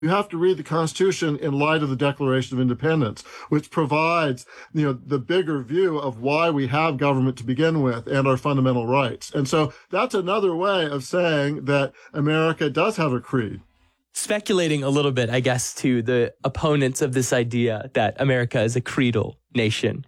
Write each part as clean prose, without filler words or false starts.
You have to read the Constitution in light of the Declaration of Independence, which provides, the bigger view of why we have government to begin with and our fundamental rights. And so that's another way of saying that America does have a creed. Speculating a little bit, I guess, to the opponents of this idea that America is a creedal nation.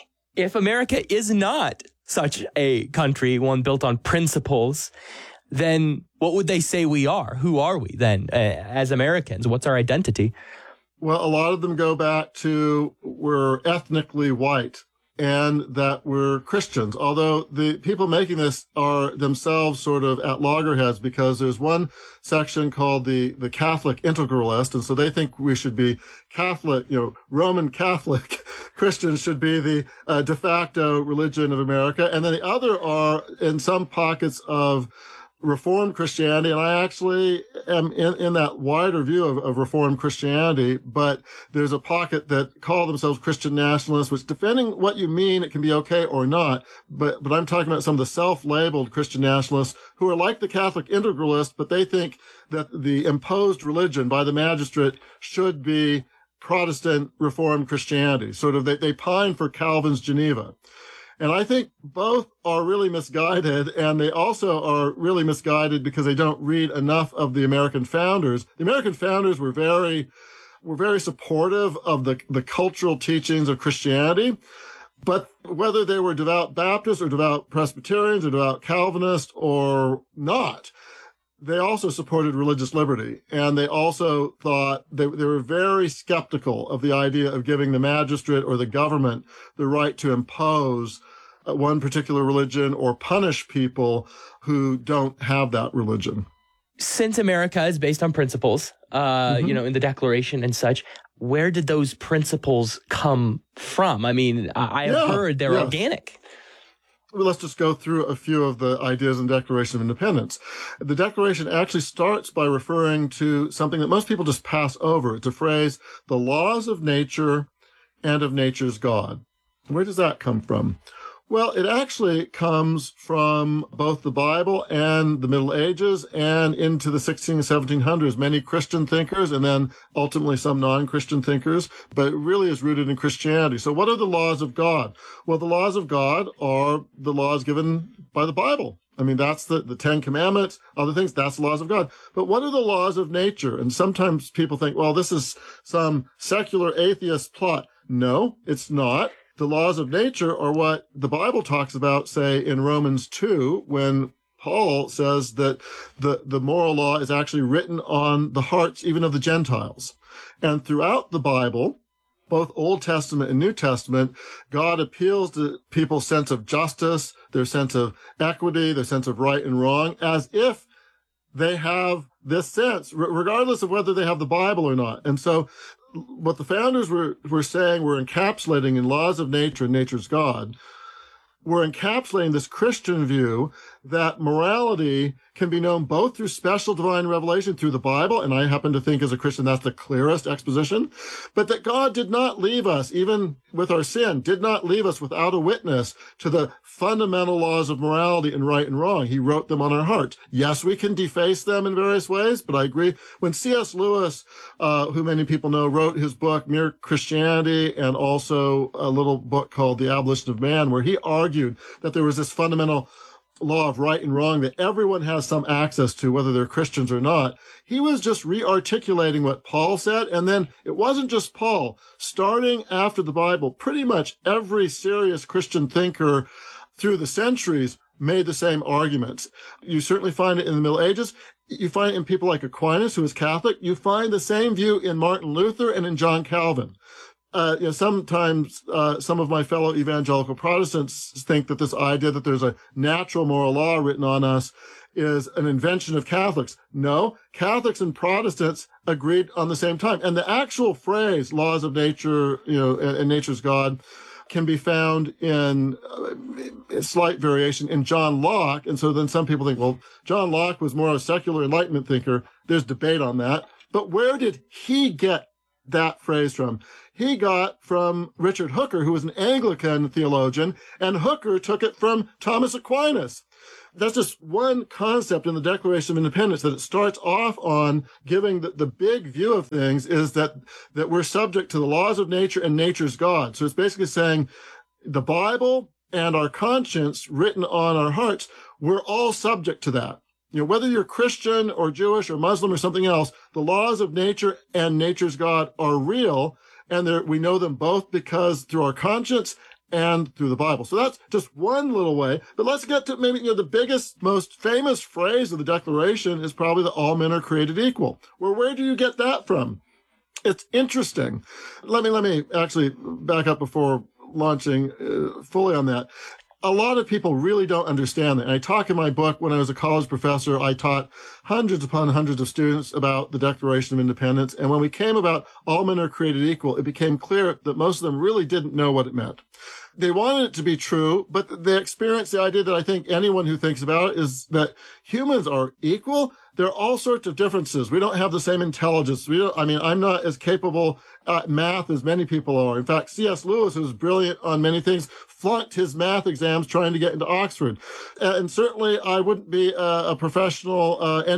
If America is not such a country, one built on principles, then what would they say we are? Who are we then as Americans? What's our identity? Well, a lot of them go back to we're ethnically white and that we're Christians, although the people making this are themselves sort of at loggerheads because there's one section called the Catholic Integralist, and so they think we should be Catholic, Roman Catholic. Christians should be the de facto religion of America. And then the other are in some pockets of Reformed Christianity, and I actually am in that wider view of Reformed Christianity, but there's a pocket that call themselves Christian nationalists, which depending what you mean, it can be okay or not, but I'm talking about some of the self-labeled Christian nationalists who are like the Catholic Integralists, but they think that the imposed religion by the magistrate should be Protestant Reformed Christianity. Sort of, they pine for Calvin's Geneva. And I think both are really misguided, and they also are really misguided because they don't read enough of the American founders. The American founders were very supportive of the cultural teachings of Christianity, but whether they were devout Baptists or devout Presbyterians or devout Calvinists or not, they also supported religious liberty, and they also thought they were very skeptical of the idea of giving the magistrate or the government the right to impose one particular religion or punish people who don't have that religion. Since America is based on principles, in the Declaration and such, where did those principles come from? I mean, I have heard they're organic. Well, let's just go through a few of the ideas in the Declaration of Independence. The Declaration actually starts by referring to something that most people just pass over. It's a phrase, the laws of nature and of nature's God. Where does that come from? Well, it actually comes from both the Bible and the Middle Ages and into the 1600s and 1700s. Many Christian thinkers and then ultimately some non-Christian thinkers, but it really is rooted in Christianity. So what are the laws of God? Well, the laws of God are the laws given by the Bible. I mean, that's the Ten Commandments, other things, that's the laws of God. But what are the laws of nature? And sometimes people think, well, this is some secular atheist plot. No, it's not. The laws of nature are what the Bible talks about, say, in Romans 2, when Paul says that the moral law is actually written on the hearts even of the Gentiles. And throughout the Bible, both Old Testament and New Testament, God appeals to people's sense of justice, their sense of equity, their sense of right and wrong, as if they have this sense, regardless of whether they have the Bible or not. And so what the founders were saying, were encapsulating in laws of nature and nature's God, were encapsulating this Christian view that morality can be known both through special divine revelation through the Bible, and I happen to think as a Christian that's the clearest exposition, but that God did not leave us, even with our sin, did not leave us without a witness to the fundamental laws of morality and right and wrong. He wrote them on our hearts. Yes, we can deface them in various ways, but I agree. When C.S. Lewis, who many people know, wrote his book, Mere Christianity, and also a little book called The Abolition of Man, where he argued that there was this fundamental law of right and wrong that everyone has some access to, whether they're Christians or not. He was just re-articulating what Paul said. And then it wasn't just Paul. Starting after the Bible, pretty much every serious Christian thinker through the centuries made the same arguments. You certainly find it in the Middle Ages. You find it in people like Aquinas, who is Catholic. You find the same view in Martin Luther and in John Calvin. Sometimes some of my fellow evangelical Protestants think that this idea that there's a natural moral law written on us is an invention of Catholics. No, Catholics and Protestants agreed on the same time. And the actual phrase, laws of nature, and nature's God, can be found in a slight variation in John Locke. And so then some people think, well, John Locke was more a secular Enlightenment thinker. There's debate on that. But where did he get that phrase from? He got from Richard Hooker, who was an Anglican theologian, and Hooker took it from Thomas Aquinas. that's just one concept in the Declaration of Independence, that it starts off on giving the big view of things is that we're subject to the laws of nature and nature's God. So it's basically saying the Bible and our conscience written on our hearts, we're all subject to that. Whether you're Christian or Jewish or Muslim or something else, the laws of nature and nature's God are real, and we know them both because through our conscience and through the Bible. So that's just one little way. But let's get to maybe, the biggest, most famous phrase of the Declaration is probably that all men are created equal. Well, where do you get that from? It's interesting. Let me actually back up before launching fully on that. A lot of people really don't understand that. And I talk in my book, when I was a college professor, I taught hundreds upon hundreds of students about the Declaration of Independence. And when we came about all men are created equal, it became clear that most of them really didn't know what it meant. They wanted it to be true, but they experienced the idea that I think anyone who thinks about it is that humans are equal. There are all sorts of differences. We don't have the same intelligence. I'm not as capable at math as many people are. In fact, C.S. Lewis, who's brilliant on many things, flunked his math exams trying to get into Oxford. And certainly I wouldn't be a professional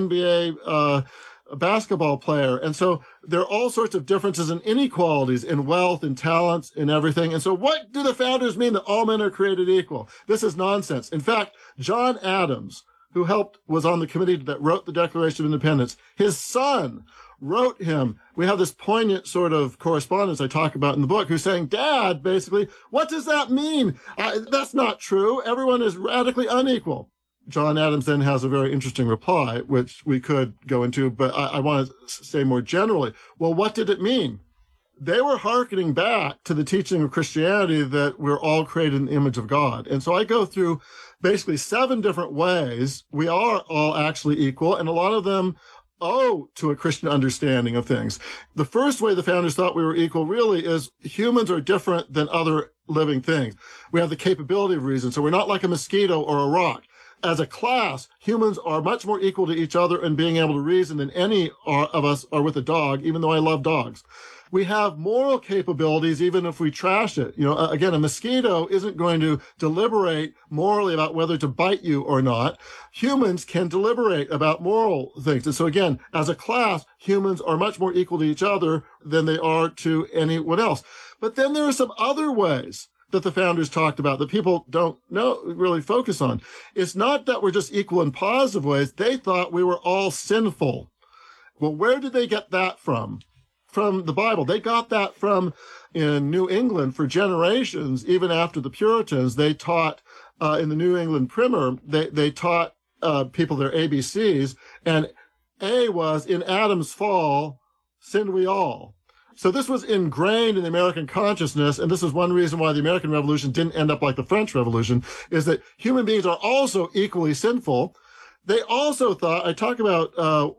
NBA basketball player. And so there are all sorts of differences and inequalities in wealth and talents and everything. And so what do the founders mean that all men are created equal? This is nonsense. In fact, John Adams, who was on the committee that wrote the Declaration of Independence, his son wrote him. We have this poignant sort of correspondence I talk about in the book, who's saying, Dad, basically, what does that mean? That's not true. Everyone is radically unequal. John Adams then has a very interesting reply, which we could go into, but I want to say more generally, well, what did it mean? They were hearkening back to the teaching of Christianity that we're all created in the image of God. And so I go through basically 7 different ways we are all actually equal, and a lot of them owe to a Christian understanding of things. The first way the founders thought we were equal really is humans are different than other living things. We have the capability of reason, so we're not like a mosquito or a rock. As a class, humans are much more equal to each other in being able to reason than any of us are with a dog, even though I love dogs. We have moral capabilities even if we trash it. Again, a mosquito isn't going to deliberate morally about whether to bite you or not. Humans can deliberate about moral things. And so again, as a class, humans are much more equal to each other than they are to anyone else. But then there are some other ways that the founders talked about that people don't really focus on. It's not that we're just equal in positive ways. They thought we were all sinful. Well, where did they get that from? From the Bible. They got that from in New England for generations. Even after the Puritans, they taught in the New England Primer, they taught people their ABCs, and A was, in Adam's fall, sinned we all. So this was ingrained in the American consciousness, and this is one reason why the American Revolution didn't end up like the French Revolution, is that human beings are also equally sinful. They also thought, I talk about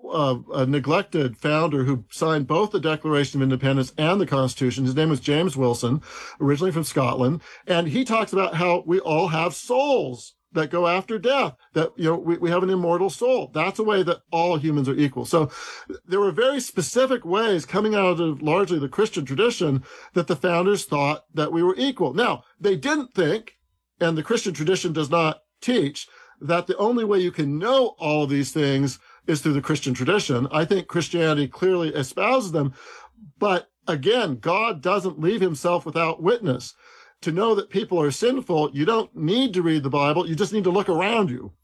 a neglected founder who signed both the Declaration of Independence and the Constitution. His name was James Wilson, originally from Scotland, and he talks about how we all have souls that go after death, that, we have an immortal soul. That's a way that all humans are equal. So there were very specific ways coming out of largely the Christian tradition that the founders thought that we were equal. Now, they didn't think, and the Christian tradition does not teach, that the only way you can know all of these things is through the Christian tradition. I think Christianity clearly espouses them. But again, God doesn't leave himself without witness. To know that people are sinful, you don't need to read the Bible. You just need to look around you.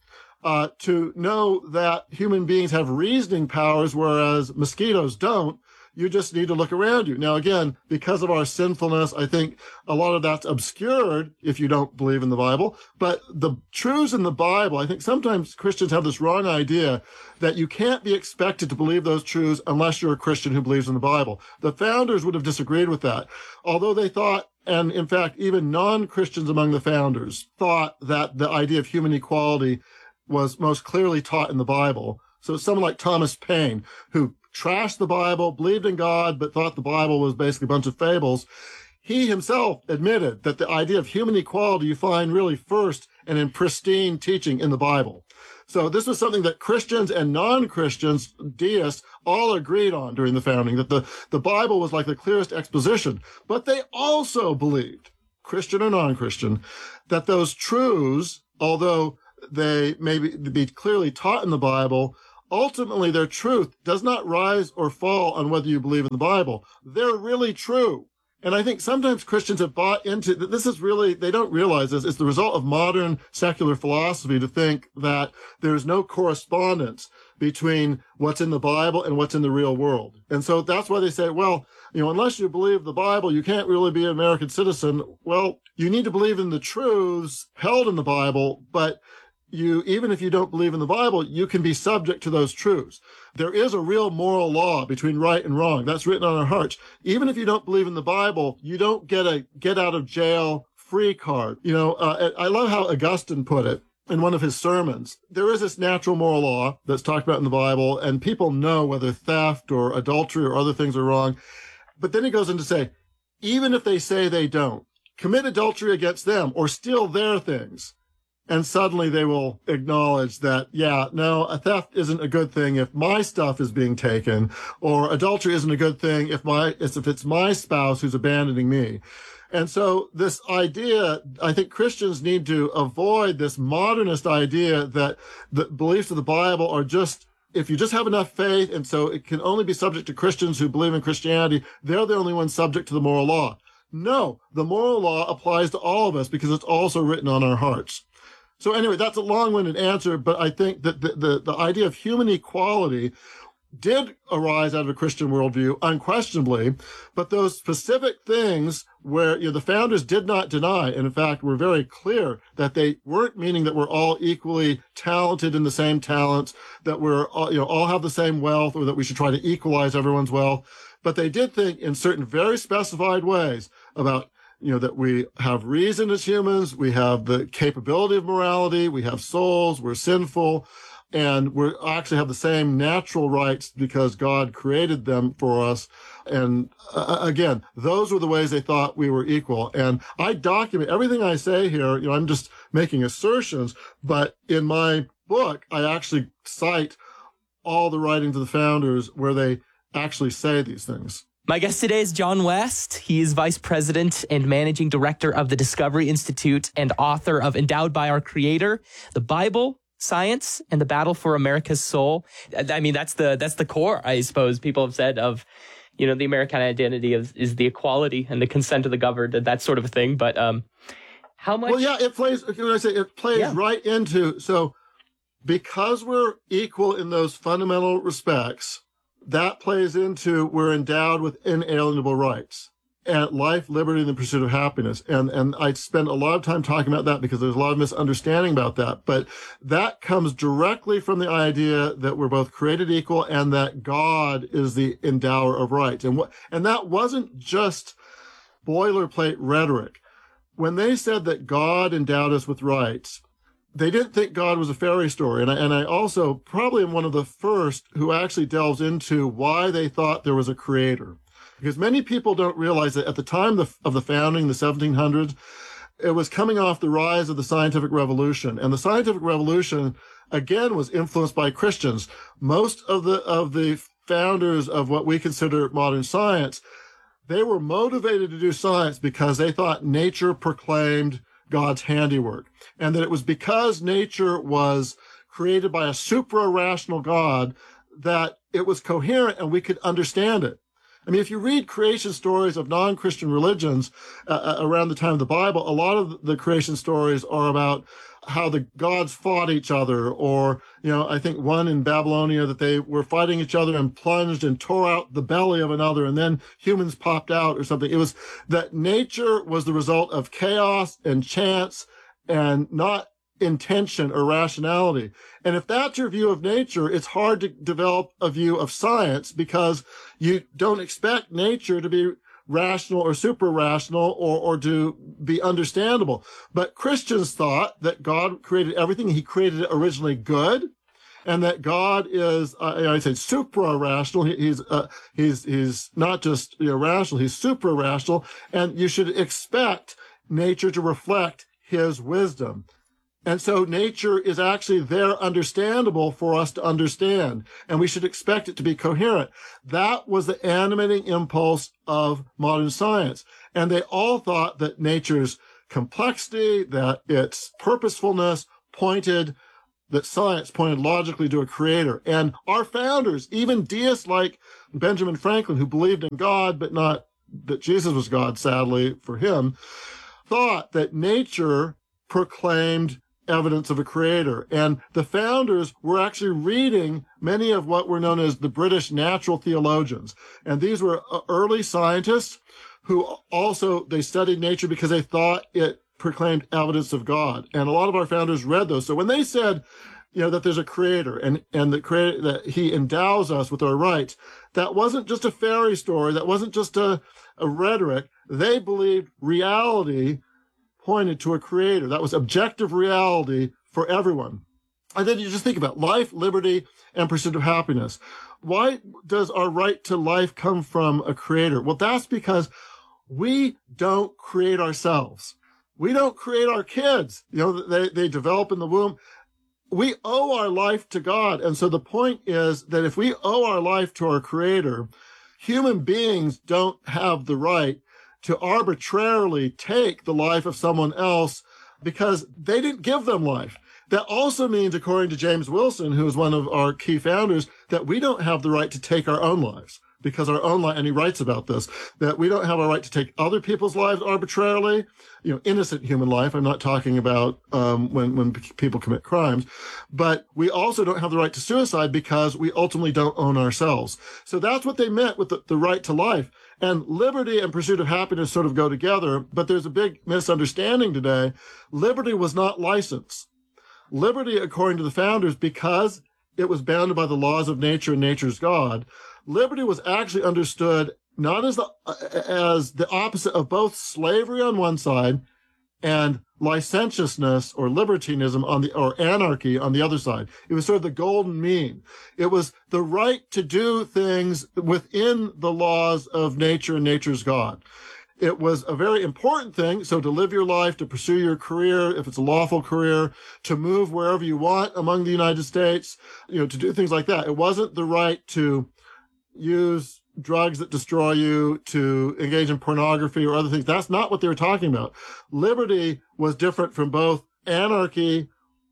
To know that human beings have reasoning powers, whereas mosquitoes don't, you just need to look around you. Now, again, because of our sinfulness, I think a lot of that's obscured if you don't believe in the Bible. But the truths in the Bible, I think sometimes Christians have this wrong idea that you can't be expected to believe those truths unless you're a Christian who believes in the Bible. The founders would have disagreed with that. Although they thought, and in fact, even non-Christians among the founders thought that the idea of human equality was most clearly taught in the Bible. So someone like Thomas Paine, who trashed the Bible, believed in God, but thought the Bible was basically a bunch of fables, he himself admitted that the idea of human equality you find really first and in pristine teaching in the Bible. So this was something that Christians and non-Christians, deists, all agreed on during the founding, that the Bible was like the clearest exposition. But they also believed, Christian or non-Christian, that those truths, although they may be clearly taught in the Bible, ultimately their truth does not rise or fall on whether you believe in the Bible. They're really true. And I think sometimes Christians have bought into that. This is really, they don't realize this. It's the result of modern secular philosophy to think that there's no correspondence between what's in the Bible and what's in the real world. And so that's why they say, well, unless you believe the Bible, you can't really be an American citizen. Well, you need to believe in the truths held in the Bible, but even if you don't believe in the Bible, you can be subject to those truths. There is a real moral law between right and wrong. That's written on our hearts. Even if you don't believe in the Bible, you don't get a get out of jail free card. I love how Augustine put it in one of his sermons. There is this natural moral law that's talked about in the Bible, and people know whether theft or adultery or other things are wrong. But then he goes on to say, even if they say they don't, commit adultery against them or steal their things, and suddenly they will acknowledge that, a theft isn't a good thing if my stuff is being taken, or adultery isn't a good thing if it's my spouse who's abandoning me. And so this idea, I think Christians need to avoid this modernist idea that the beliefs of the Bible are just, if you just have enough faith, and so it can only be subject to Christians who believe in Christianity, they're the only ones subject to the moral law. No, the moral law applies to all of us because it's also written on our hearts. So anyway, that's a long-winded answer, but I think that the idea of human equality did arise out of a Christian worldview, unquestionably, but those specific things where the founders did not deny, and in fact were very clear that they weren't meaning that we're all equally talented in the same talents, that we're all have the same wealth, or that we should try to equalize everyone's wealth, but they did think in certain very specified ways about that we have reason as humans, we have the capability of morality, we have souls, we're sinful, and we actually have the same natural rights because God created them for us. And again, those were the ways they thought we were equal. And I document everything I say here. I'm just making assertions, but in my book, I actually cite all the writings of the founders where they actually say these things. My guest today is John West. He is Vice President and Managing Director of the Discovery Institute and author of Endowed by Our Creator, The Bible, Science, and the Battle for America's Soul. I mean, that's the core, I suppose, people have said of, the American identity is the equality and the consent of the governed and that sort of a thing. But how much? Well, it plays right into, so because we're equal in those fundamental respects, that plays into we're endowed with inalienable rights and life, liberty, and the pursuit of happiness. And I spend a lot of time talking about that because there's a lot of misunderstanding about that. But that comes directly from the idea that we're both created equal and that God is the endower of rights. And that wasn't just boilerplate rhetoric. When they said that God endowed us with rights, they didn't think God was a fairy story. And I also probably am one of the first who actually delves into why they thought there was a creator. Because many people don't realize that at the time of the founding, the 1700s, it was coming off the rise of the scientific revolution. And the scientific revolution, again, was influenced by Christians. Most of the founders of what we consider modern science, they were motivated to do science because they thought nature proclaimed God's handiwork, and that it was because nature was created by a supra-rational God that it was coherent and we could understand it. I mean, if you read creation stories of non-Christian religions around the time of the Bible, a lot of the creation stories are about how the gods fought each other, or, I think one in Babylonia that they were fighting each other and plunged and tore out the belly of another, and then humans popped out or something. It was that nature was the result of chaos and chance and not intention or rationality. And if that's your view of nature, it's hard to develop a view of science because you don't expect nature to be rational or super rational or to be understandable. But Christians thought that God created everything. He created it originally good, and that God is, I say supra rational. He's not just rational. He's supra rational, and you should expect nature to reflect his wisdom. And so nature is actually there understandable for us to understand, and we should expect it to be coherent. That was the animating impulse of modern science. And they all thought that nature's complexity, that its purposefulness that science pointed logically to a creator. And our founders, even deists like Benjamin Franklin, who believed in God, but not that Jesus was God, sadly for him, thought that nature proclaimed evidence of a creator. And the founders were actually reading many of what were known as the British natural theologians. And these were early scientists who also, they studied nature because they thought it proclaimed evidence of God. And a lot of our founders read those. So when they said, that there's a creator and the creator, that he endows us with our rights, that wasn't just a fairy story. That wasn't just a rhetoric. They believed reality pointed to a creator. That was objective reality for everyone. And then you just think about life, liberty, and pursuit of happiness. Why does our right to life come from a creator? Well, that's because we don't create ourselves. We don't create our kids. They develop in the womb. We owe our life to God. And so the point is that if we owe our life to our creator, human beings don't have the right to arbitrarily take the life of someone else because they didn't give them life. That also means, according to James Wilson, who is one of our key founders, that we don't have the right to take our own lives. Because our own life, and he writes about this, that we don't have a right to take other people's lives arbitrarily, innocent human life. I'm not talking about when people commit crimes, but we also don't have the right to suicide because we ultimately don't own ourselves. So that's what they meant with the right to life. And liberty and pursuit of happiness sort of go together, but there's a big misunderstanding today. Liberty was not license. Liberty, according to the founders, because it was bounded by the laws of nature and nature's God, liberty was actually understood not as the opposite of both slavery on one side and licentiousness or libertinism or anarchy on the other side. It was sort of the golden mean. It was the right to do things within the laws of nature and nature's God. It was a very important thing. So to live your life, to pursue your career, if it's a lawful career, to move wherever you want among the United States, to do things like that. It wasn't the right to use drugs that destroy you, to engage in pornography or other things. That's not what they were talking about. Liberty was different from both anarchy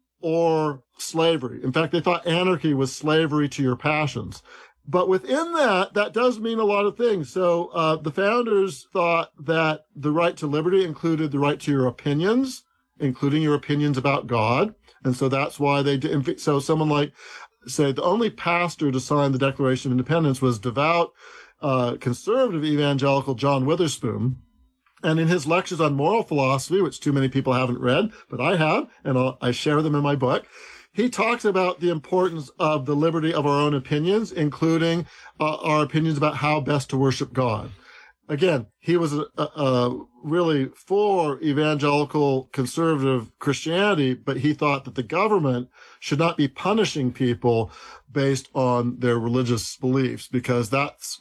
or slavery. In fact, they thought anarchy was slavery to your passions. But within that does mean a lot of things. So the founders thought that the right to liberty included the right to your opinions, including your opinions about God. And so that's why they did. So someone like, say, the only pastor to sign the Declaration of Independence was devout, conservative evangelical John Witherspoon. And in his lectures on moral philosophy, which too many people haven't read, but I have, and I share them in my book, he talks about the importance of the liberty of our own opinions, including our opinions about how best to worship God. Again, he was really for evangelical conservative Christianity, but he thought that the government should not be punishing people based on their religious beliefs, because that's,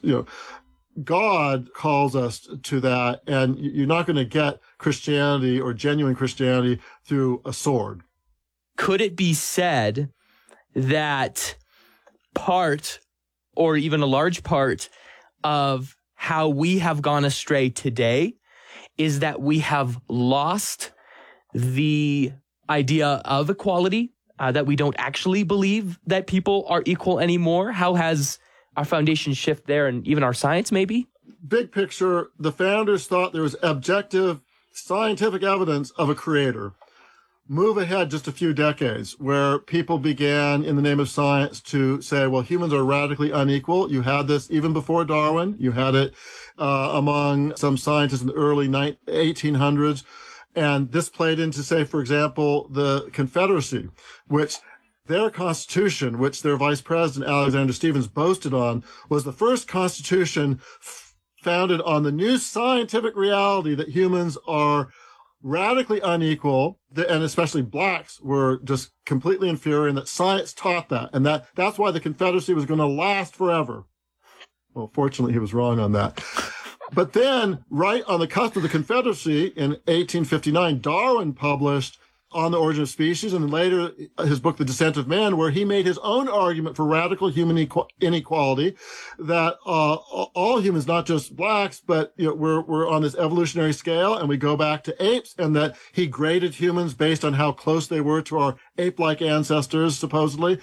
God calls us to that, and you're not going to get Christianity or genuine Christianity through a sword. Could it be said that part, or even a large part, of how we have gone astray today is that we have lost the idea of equality, that we don't actually believe that people are equal anymore? How has our foundation shift there, and even our science maybe? Big picture, the founders thought there was objective scientific evidence of a creator. Move ahead just a few decades where people began in the name of science to say, well, humans are radically unequal. You had this even before Darwin. You had it among some scientists in the early 1800s. And this played into, say, for example, the Confederacy, which their constitution, which their vice president, Alexander Stephens, boasted on, was the first constitution founded on the new scientific reality that humans are radically unequal, and especially blacks were just completely inferior, and that science taught that. And that's why the Confederacy was going to last forever. Well, fortunately, he was wrong on that. But then, right on the cusp of the Confederacy in 1859, Darwin published On the Origin of Species, and then later his book, The Descent of Man, where he made his own argument for radical human inequality, that all humans, not just blacks, but we're on this evolutionary scale, and we go back to apes, and that he graded humans based on how close they were to our ape-like ancestors, supposedly.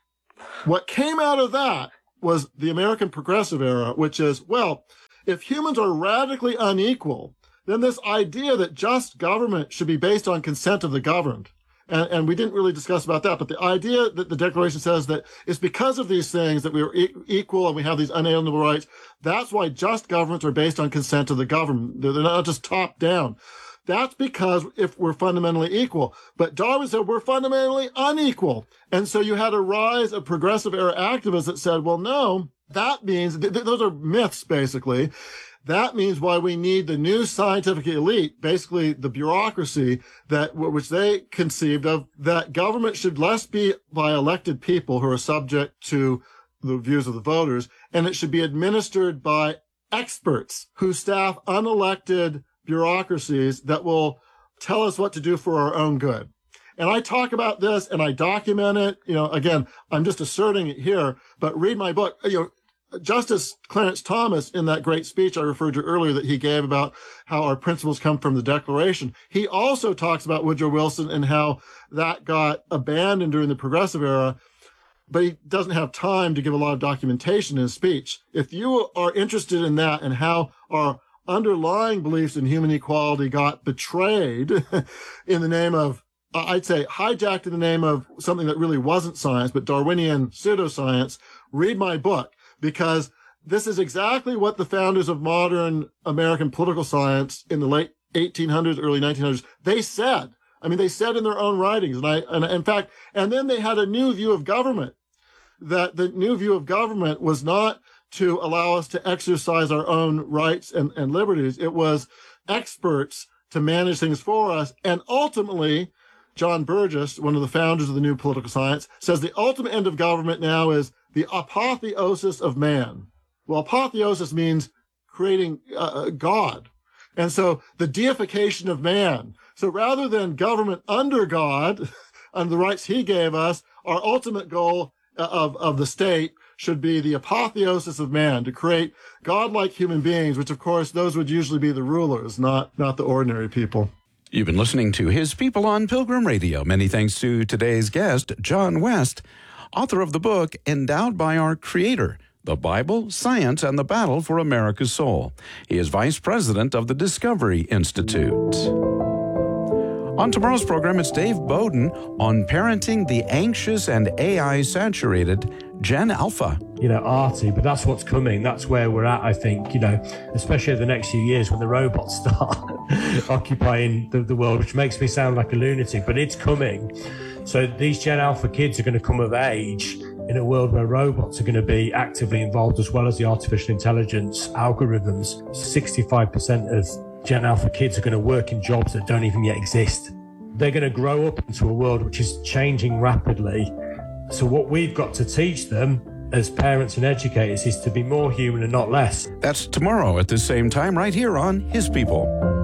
What came out of that was the American Progressive Era, which is, well, if humans are radically unequal, then this idea that just government should be based on consent of the governed. And we didn't really discuss about that, but the idea that the Declaration says that it's because of these things that we are equal and we have these unalienable rights. That's why just governments are based on consent of the government. They're not just top down. That's because if we're fundamentally equal. But Darwin said we're fundamentally unequal. And so you had a rise of progressive era activists that said, well, no, that means, those are myths, basically. That means why we need the new scientific elite, basically the bureaucracy which they conceived of, that government should less be by elected people who are subject to the views of the voters, and it should be administered by experts who staff unelected bureaucracies that will tell us what to do for our own good. And I talk about this and I document it. Again, I'm just asserting it here, but read my book. Justice Clarence Thomas, in that great speech I referred to earlier that he gave about how our principles come from the Declaration, he also talks about Woodrow Wilson and how that got abandoned during the Progressive Era, but he doesn't have time to give a lot of documentation in his speech. If you are interested in that and how our underlying beliefs in human equality got betrayed in the name of, I'd say hijacked in the name of something that really wasn't science, but Darwinian pseudoscience, read my book. Because this is exactly what the founders of modern American political science in the late 1800s, early 1900s, they said. I mean, they said in their own writings. And then they had a new view of government, that the new view of government was not to allow us to exercise our own rights and liberties. It was experts to manage things for us. And ultimately, John Burgess, one of the founders of the new political science, says the ultimate end of government now is the apotheosis of man. Well, apotheosis means creating God. And so the deification of man. So rather than government under God and the rights he gave us, our ultimate goal of the state should be the apotheosis of man, to create godlike human beings, which of course those would usually be the rulers, not the ordinary people. You've been listening to His People on Pilgrim Radio. Many thanks to today's guest, John West, author of the book Endowed by Our Creator, The Bible, Science, and the Battle for America's Soul. He is vice president of the Discovery Institute. On tomorrow's program, it's Dave Bowden on parenting the anxious and AI-saturated Gen Alpha. Arty, but that's what's coming. That's where we're at, I think, especially over the next few years when the robots start occupying the world, which makes me sound like a lunatic, but it's coming. So these Gen Alpha kids are going to come of age in a world where robots are going to be actively involved, as well as the artificial intelligence algorithms. 65% of Gen Alpha kids are going to work in jobs that don't even yet exist. They're going to grow up into a world which is changing rapidly. So what we've got to teach them as parents and educators is to be more human and not less. That's tomorrow at the same time right here on His People.